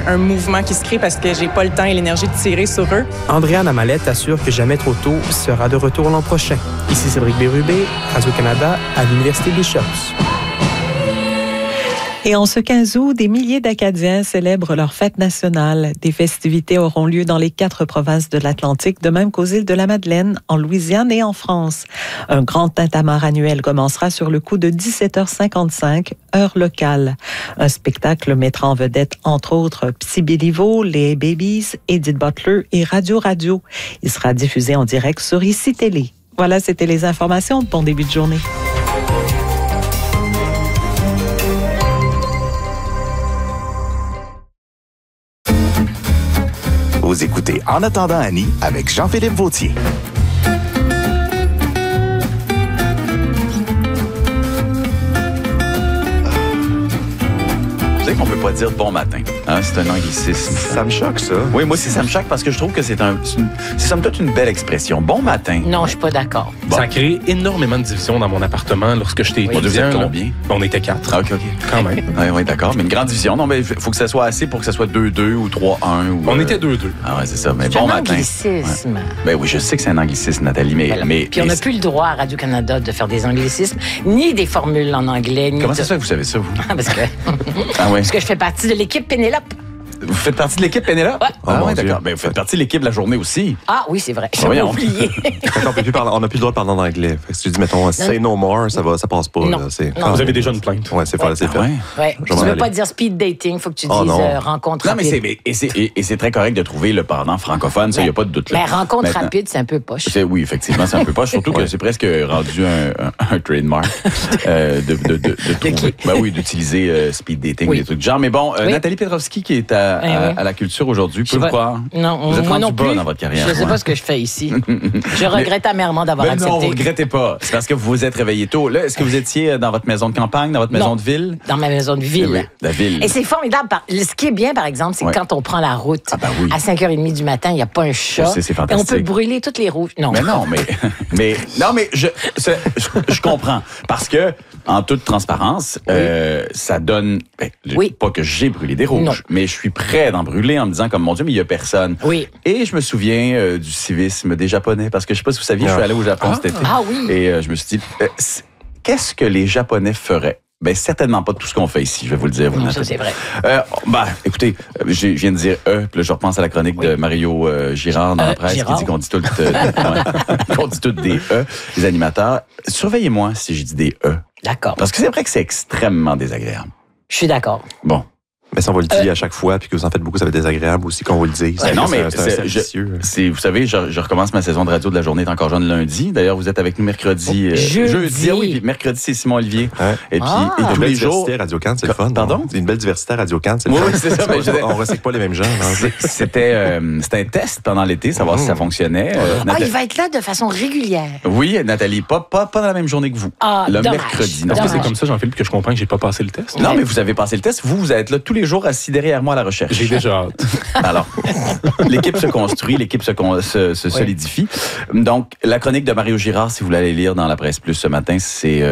un mouvement qui se crée parce que j'ai pas le temps et l'énergie de tirer sur eux. Andréane Amalette assure que Jamais trop tôt sera de retour l'an prochain. Ici Cédric Bérubé, Radio-Canada, à l'Université Bishops. Et en ce 15 août, des milliers d'Acadiens célèbrent leur fête nationale. Des festivités auront lieu dans les 4 provinces de l'Atlantique, de même qu'aux îles de la Madeleine, en Louisiane et en France. Un grand tintamarre annuel commencera sur le coup de 17h55, heure locale. Un spectacle mettra en vedette, entre autres, Psy Béliveau, les Babies, Edith Butler et Radio Radio. Il sera diffusé en direct sur ICI Télé. Voilà, c'était les informations. Bon début de journée. Vous écoutez En attendant Annie avec Jean-Philippe Vautier. Vous savez qu'on peut pas dire bon matin. Hein? C'est un anglicisme. Ça me choque, ça. Oui, moi aussi, ça me choque parce que je trouve que c'est somme toute une belle expression. Bon matin. Non, je suis pas d'accord. Bon. Ça a créé énormément de divisions dans mon appartement lorsque j'étais étudiant. Vous êtes combien? On était 4. Ah, OK. Quand même. Oui, d'accord. Mais une grande division. Non, mais il faut que ça soit assez pour que ça soit 2-2 ou 3-1. Ou, On était 2-2. Ah ouais, c'est ça. Mais C'est bon un matin. anglicisme. Ouais. Ben oui, je sais que c'est un anglicisme, Nathalie, mais Puis on n'a plus le droit à Radio-Canada de faire des anglicismes, ni des formules en anglais. Comment ça se fait que vous savez ça, vous? Parce que... Ah ouais. Parce que je fais partie de l'équipe Pénélope. Vous faites partie de l'équipe Pénélope? Ouais. Ah Oh, ouais, mon d'accord. Ben, vous faites partie de l'équipe de la journée aussi. Ah oui, c'est vrai. J'avais Voyons. oublié. On n'a plus le droit de parler en anglais. Fait que si tu dis, mettons, say no more, ça passe pas. Non. Là. Non. Vous avez déjà une plainte. Ouais, c'est fait. Ah ouais. Ouais. Je vais Tu m'en veux aller. pas dire speed dating, faut que tu dises Oh, non. rencontre Non, mais rapide. c'est très correct de trouver le pendant francophone, ça, il n'y a pas de doute là. Mais rencontre Maintenant, rapide, c'est un peu poche. Oui, effectivement, c'est un peu pas. Surtout que c'est presque rendu un trademark de trouver. Ben oui, d'utiliser speed dating, Oui. des trucs du genre. Mais bon, Oui. Nathalie Petrovski qui est à la culture aujourd'hui, Je sais peut pas. vous croire? Non, Vous êtes moi rendu non bas plus. dans votre carrière. Je sais pas ce que je fais ici. Je regrette amèrement d'avoir Ben non, accepté. vous regrettez pas. C'est parce que vous vous êtes réveillé tôt. Là, est-ce que vous étiez dans votre maison de campagne, dans votre maison Non. de ville? Dans ma maison de ville. Oui, la ville. Et c'est formidable. Ce qui est bien, par exemple, c'est Ouais. que quand on prend la route Ah ben oui. à 5h30 du matin, il n'y a pas un chat. Je sais, c'est et on fantastique. peut brûler toutes les rouges. Non. Mais non, mais je comprends. Parce que, en toute transparence, ça donne, Oui. pas que j'ai brûlé des rouges, Non. mais je suis prêt d'en brûler en me disant comme, mon Dieu, mais il y a personne. Oui. Et je me souviens du civisme des Japonais, parce que je sais pas si vous saviez, je suis allé au Japon cet été. Ah oui. Et je me suis dit, qu'est-ce que les Japonais feraient? Ben, certainement pas tout ce qu'on fait ici, je vais vous le dire. Vous, Non, ça, Nathalie. c'est vrai. Écoutez, je viens de dire puis là, je repense à la chronique de Mario Girard dans la presse Girard. qui dit qu'on dit tout qu'on dit tout des les animateurs. Surveillez-moi si je dis des D'accord. parce que c'est vrai que c'est extrêmement désagréable. Je suis d'accord. Bon. Mais si on vous le dit à chaque fois, puis que vous en faites beaucoup, ça va être désagréable aussi qu'on vous le dise. Ben non, mais c'est un cercle vicieux. vous savez, je recommence ma saison de radio de la journée est encore jeune lundi. D'ailleurs, vous êtes avec nous mercredi. Jeudi. Ah oui, puis mercredi, c'est Simon Olivier. Ouais. Et puis Ah. et Une tous belle les jours. diversité à Radio-Can, c'est le fun. Pardon? C'est une belle diversité à Radio-Can, c'est le Oui, fun. oui, c'est ça, mais on recycle pas les mêmes gens. non? C'était un test pendant l'été, savoir si ça fonctionnait. Il va être là de façon régulière. Oui, Nathalie, pas dans la même journée que vous. Ah, le dommage. mercredi. Est-ce que Dommage. c'est comme ça, Jean-Philippe, que je comprends que j'ai pas passé le test? Non, mais vous avez passé le test. Vous allez être là tous les jours assis derrière moi à la recherche. J'ai déjà hâte. Alors, l'équipe se construit, l'équipe se solidifie. Donc, la chronique de Mario Girard, si vous l'allez lire dans la Presse Plus ce matin, c'est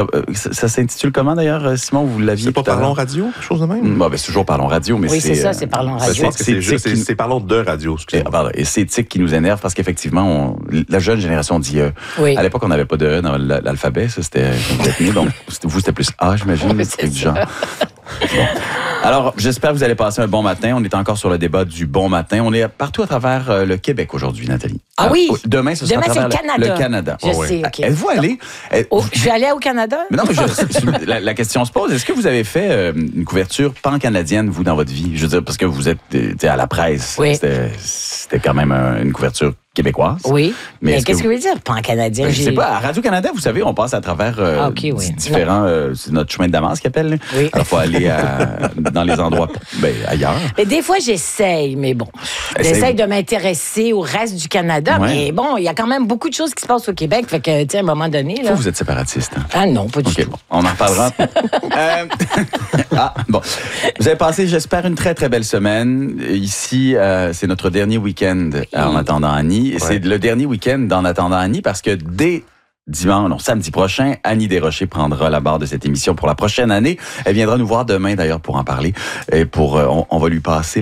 ça s'intitule comment d'ailleurs, Simon? Vous l'aviez C'est pas tout à l'heure? Parlons Radio, quelque chose de même? Bon, ben, c'est toujours Parlons Radio, mais Oui, c'est ça, c'est Parlons Radio. Je pense que c'est juste, Tic qui- c'est Parlons de Radio, Et, excusez-moi. pardon, et c'est Tic qui nous énerve parce qu'effectivement, la jeune génération dit Oui. À l'époque, on n'avait pas de E dans l'alphabet, ça c'était complètement. Donc, vous, c'était plus A, j'imagine, Oui, des c'est trucs du ça. genre. Bon. Alors, j'espère que vous allez passer un bon matin. On est encore sur le débat du bon matin. On est partout à travers le Québec aujourd'hui, Nathalie. Ah oui? Demain, ce sera Demain, à c'est travers le le Canada. Je sais, OK. Êtes-vous allé? Je suis allée au Canada? Mais non, mais la question se pose. Est-ce que vous avez fait une couverture pan-canadienne, vous, dans votre vie? Je veux dire, parce que vous êtes à la presse. Oui. C'était quand même une couverture québécoise. Oui. Mais est-ce qu'est-ce que veut dire, pan-canadien? Je sais pas, à Radio-Canada, vous savez, on passe à travers différents... c'est notre chemin de Damas qu'ils appellent. Oui. Alors, il faut aller dans les endroits ailleurs. Mais des fois, j'essaye, mais bon. J'essaye de m'intéresser au reste du Canada, Ouais. mais bon, il y a quand même beaucoup de choses qui se passent au Québec, fait que, tu sais, à un moment donné, là... Vous êtes séparatiste. Hein? Ah non, pas du OK, tout. bon, on en reparlera. Bon. Vous avez passé, j'espère, une très, très belle semaine. Ici, c'est notre dernier week-end en attendant Annie. Ouais. C'est le dernier week-end en attendant Annie parce que samedi prochain, Annie Desrochers prendra la barre de cette émission pour la prochaine année. Elle viendra nous voir demain, d'ailleurs, pour en parler. Et on va lui passer